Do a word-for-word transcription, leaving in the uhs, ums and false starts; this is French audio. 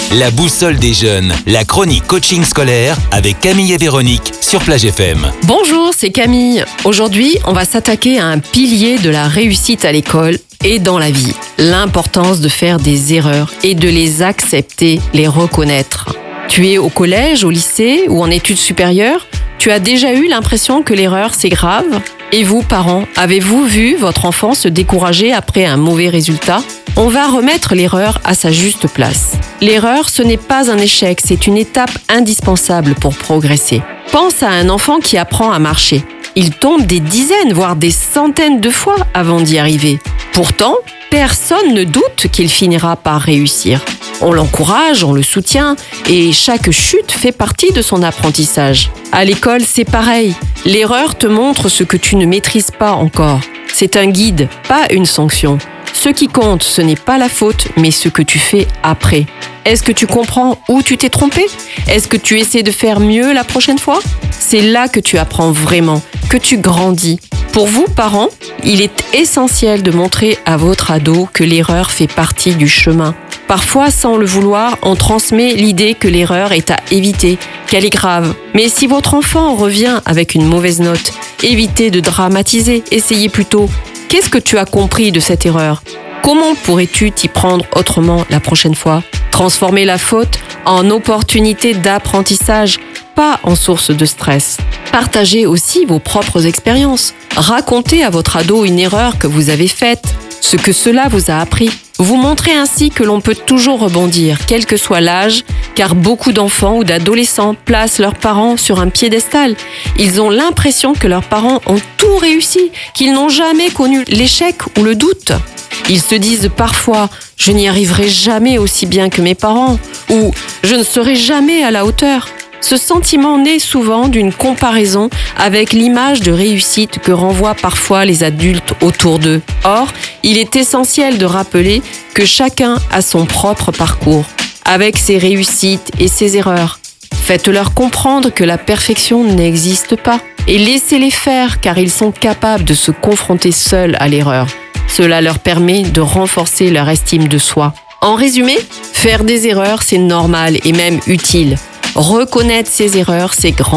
La boussole des jeunes, la chronique coaching scolaire avec Camille et Véronique sur Plage F M. Bonjour, c'est Camille. Aujourd'hui, on va s'attaquer à un pilier de la réussite à l'école et dans la vie. L'importance de faire des erreurs et de les accepter, les reconnaître. Tu es au collège, au lycée ou en études supérieures? Tu as déjà eu l'impression que l'erreur, c'est grave? Et vous, parents, avez-vous vu votre enfant se décourager après un mauvais résultat? On va remettre l'erreur à sa juste place. L'erreur, ce n'est pas un échec, c'est une étape indispensable pour progresser. Pense à un enfant qui apprend à marcher. Il tombe des dizaines, voire des centaines de fois avant d'y arriver. Pourtant, personne ne doute qu'il finira par réussir. On l'encourage, on le soutient et chaque chute fait partie de son apprentissage. À l'école, c'est pareil. L'erreur te montre ce que tu ne maîtrises pas encore. C'est un guide, pas une sanction. Ce qui compte, ce n'est pas la faute, mais ce que tu fais après. Est-ce que tu comprends où tu t'es trompé? Est-ce que tu essaies de faire mieux la prochaine fois? C'est là que tu apprends vraiment, que tu grandis. Pour vous, parents, il est essentiel de montrer à votre ado que l'erreur fait partie du chemin. Parfois, sans le vouloir, on transmet l'idée que l'erreur est à éviter, qu'elle est grave. Mais si votre enfant revient avec une mauvaise note, évitez de dramatiser, essayez plutôt. Qu'est-ce que tu as compris de cette erreur? Comment pourrais-tu t'y prendre autrement la prochaine fois? Transformez la faute en opportunité d'apprentissage, pas en source de stress. Partagez aussi vos propres expériences. Racontez à votre ado une erreur que vous avez faite, ce que cela vous a appris. Vous montrez ainsi que l'on peut toujours rebondir, quel que soit l'âge, car beaucoup d'enfants ou d'adolescents placent leurs parents sur un piédestal. Ils ont l'impression que leurs parents ont tout réussi, qu'ils n'ont jamais connu l'échec ou le doute. Ils se disent parfois « je n'y arriverai jamais aussi bien que mes parents » ou « je ne serai jamais à la hauteur ». Ce sentiment naît souvent d'une comparaison avec l'image de réussite que renvoient parfois les adultes autour d'eux. Or, il est essentiel de rappeler que chacun a son propre parcours, avec ses réussites et ses erreurs. Faites-leur comprendre que la perfection n'existe pas et laissez-les faire car ils sont capables de se confronter seuls à l'erreur. Cela leur permet de renforcer leur estime de soi. En résumé, faire des erreurs, c'est normal et même utile. Reconnaître ses erreurs, c'est grand.